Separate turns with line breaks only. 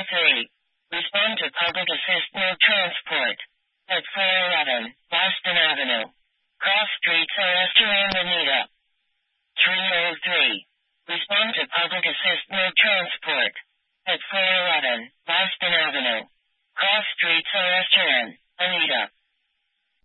3. Respond to public assist no transport. At 411 Boston Avenue. Cross streets are Restaurant Bonita. 303. Respond to public assist no transport. At 411 Boston Avenue. Cross streets are Restaurant.